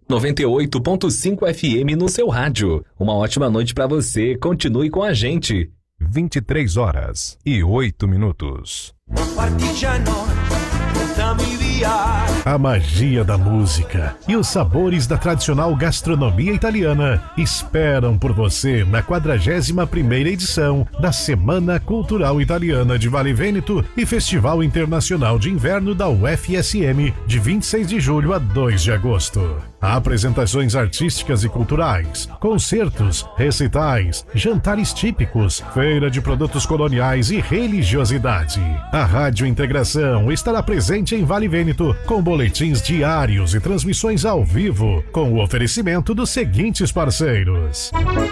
98.5 FM no seu rádio. Uma ótima noite pra você. Continue com a gente. 23h08. A magia da música e os sabores da tradicional gastronomia italiana esperam por você na 41ª edição da Semana Cultural Italiana de Vale Vêneto e Festival Internacional de Inverno da UFSM, de 26 de julho a 2 de agosto. Apresentações artísticas e culturais, concertos, recitais, jantares típicos, feira de produtos coloniais e religiosidade. A Rádio Integração estará presente em Vale Vêneto com boletins diários e transmissões ao vivo, com o oferecimento dos seguintes parceiros: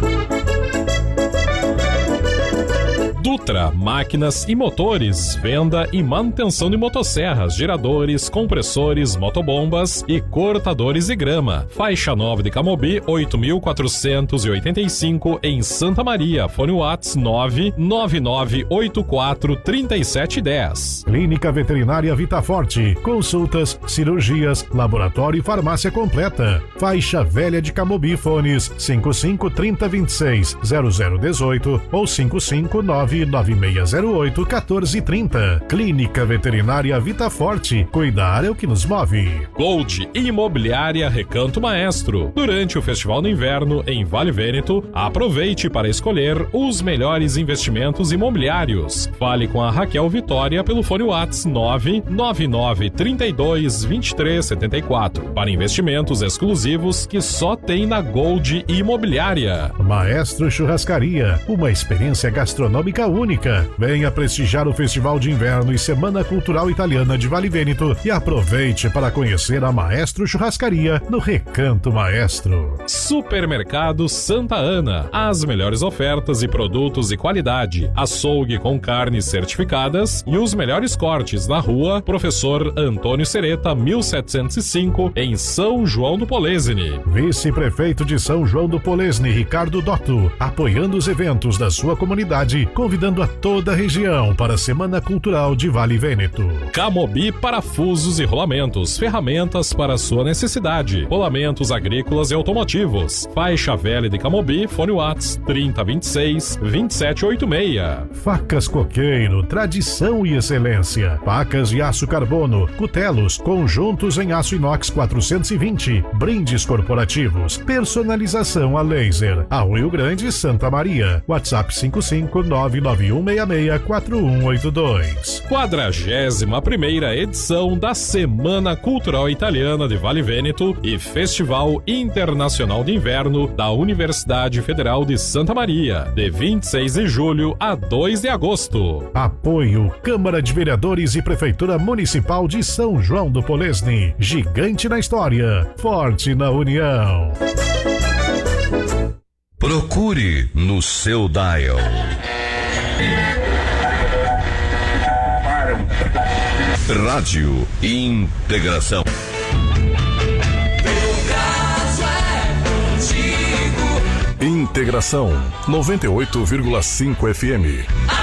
Dutra, máquinas e motores, venda e manutenção de motosserras, geradores, compressores, motobombas e cortadores de grama. Faixa Nova de Camobi, 8.485 em Santa Maria. Fone Whats 999843710. Clínica Veterinária Vitaforte, consultas, cirurgias, laboratório e farmácia completa. Faixa Velha de Camobi, fones 5530260018 ou 55996081430. Clínica Veterinária Vitaforte, cuidar é o que nos move. Gold Imobiliária Recanto Maestro. Durante o Festival do Inverno em Vale Vêneto, aproveite para escolher os melhores investimentos imobiliários. Fale com a Raquel Vitória pelo fone Whats 999322374 para investimentos exclusivos que só tem na Gold Imobiliária. Maestro Churrascaria, uma experiência gastronômica única. Venha prestigiar o Festival de Inverno e Semana Cultural Italiana de Vale Vêneto e aproveite para conhecer a Maestro Churrascaria no Recanto Maestro. Supermercado Santa Ana, as melhores ofertas e produtos de qualidade, açougue com carnes certificadas e os melhores cortes na rua Professor Antônio Sereta, 1705, em São João do Polesine. Vice-prefeito de São João do Polesine, Ricardo Dotto, apoiando os eventos da sua comunidade, convidando a toda a região para a Semana Cultural de Vale Vêneto. Camobi Parafusos e Rolamentos, ferramentas para sua necessidade, rolamentos agrícolas e automotivos. Faixa Velha de Camobi, fone Whats 3026-2786. Facas Coqueiro, tradição e excelência. Facas de aço carbono, cutelos, conjuntos em aço inox 420, brindes corporativos, personalização a laser. A Rio Grande, Santa Maria. WhatsApp 55991664182. 41ª edição da Semana Cultural Italiana de Vale Vêneto e Festival Internacional de Inverno da Universidade Federal de Santa Maria, de 26 de julho a 2 de agosto. Apoio Câmara de Vereadores e Prefeitura Municipal de São João do Polesine. Gigante na história, forte na união. Procure no seu dial. Rádio Integração. Integração 98,5 FM.